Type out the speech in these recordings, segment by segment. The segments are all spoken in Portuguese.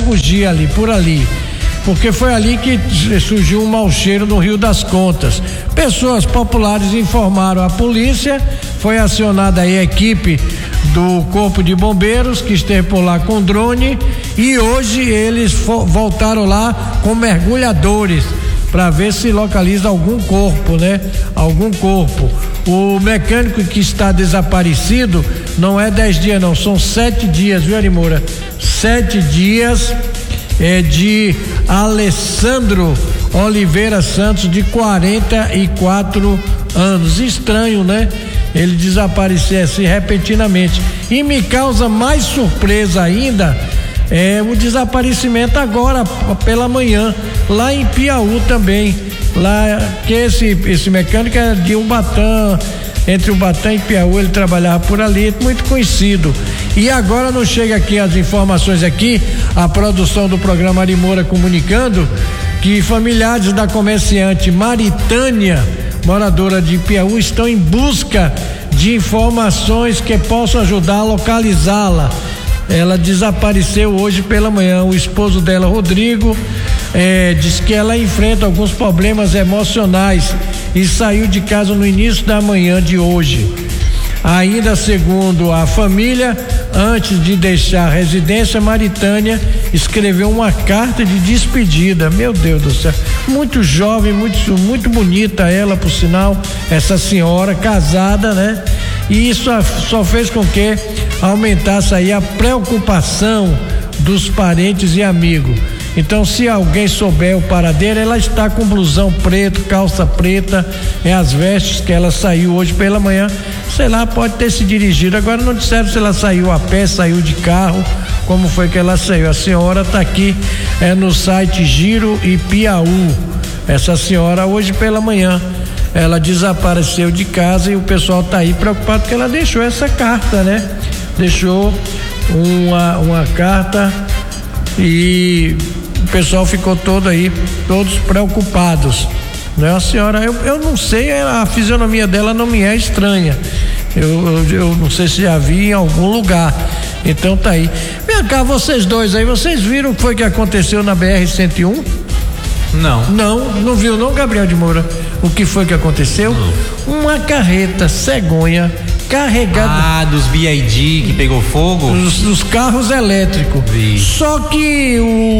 fugir ali, por ali. Porque foi ali que surgiu um mau cheiro no Rio das Contas. Pessoas populares informaram a polícia, foi acionada aí a equipe do Corpo de Bombeiros, que esteve por lá com drone, e hoje eles voltaram lá com mergulhadores para ver se localiza algum corpo, né? Algum corpo. O mecânico que está desaparecido não é 10 dias não, são 7 dias, viu, Ari Moura? 7 dias. É de Alessandro Oliveira Santos, de 44 anos. Estranho, né? Ele desaparecer assim repentinamente. E me causa mais surpresa ainda o desaparecimento agora pela manhã, lá em Piauí também. Lá que esse mecânico é de Ubatã, entre Ubatã e Piauí, ele trabalhava por ali, muito conhecido. E agora não chega aqui as informações aqui, a produção do programa Ari Moura comunicando que familiares da comerciante Maritânia, moradora de Piauí, estão em busca de informações que possam ajudar a localizá-la. Ela desapareceu hoje pela manhã. O esposo dela, Rodrigo, diz que ela enfrenta alguns problemas emocionais e saiu de casa no início da manhã de hoje. Ainda segundo a família, antes de deixar a residência, Maritânia escreveu uma carta de despedida. Meu Deus do céu, muito jovem, muito bonita ela, por sinal, essa senhora casada, né? E isso só fez com que aumentasse aí a preocupação dos parentes e amigos. Então, se alguém souber o paradeiro, ela está com blusão preto, calça preta, as vestes que ela saiu hoje pela manhã, sei lá, pode ter se dirigido. Agora não disseram se ela saiu a pé, saiu de carro, como foi que ela saiu. A senhora está aqui no site Giro e Piauí. Essa senhora hoje pela manhã, ela desapareceu de casa e o pessoal está aí preocupado porque ela deixou essa carta, né? Deixou uma carta e o pessoal ficou todos preocupados, né? A senhora, eu não sei, a fisionomia dela não me é estranha, eu não sei se já vi em algum lugar, então tá aí. Vem cá, vocês dois aí, vocês viram o que foi que aconteceu na BR-101? Não viu não, Gabriel de Moura? O que foi que aconteceu? Não. Uma carreta cegonha carregada. Dos BID que pegou fogo? Dos carros elétricos. Vi. Só que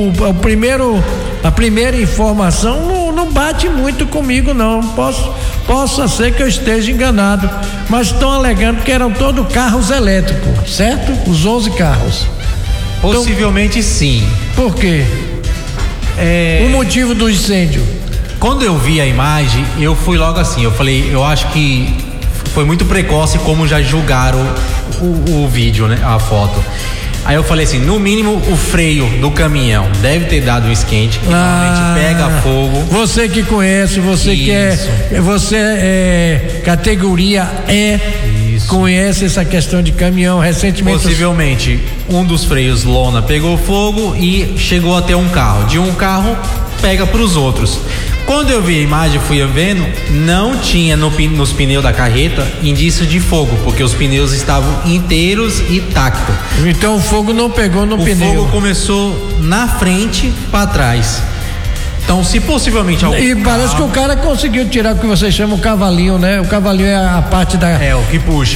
a primeira informação não bate muito comigo não. Possa ser que eu esteja enganado, mas estão alegando que eram todos carros elétricos, certo? Os 11 carros. Possivelmente então, sim. Por quê? O motivo do incêndio. Quando eu vi a imagem, eu fui logo assim, eu falei, eu acho que foi muito precoce como já julgaram o vídeo, né? A foto. Aí eu falei assim, no mínimo o freio do caminhão deve ter dado um esquente, que normalmente pega fogo. Você que conhece, você é categoria conhece essa questão de caminhão recentemente. Possivelmente um dos freios lona pegou fogo e chegou até um carro. De um carro pega para os outros. Quando eu vi a imagem, fui vendo, não tinha nos pneus da carreta indício de fogo, porque os pneus estavam inteiros e intactos. Então o fogo não pegou no pneu. O fogo começou na frente para trás. Então, se possivelmente algum parece que o cara conseguiu tirar o que vocês chamam o cavalinho, né? O cavalinho é a parte da... o que puxa.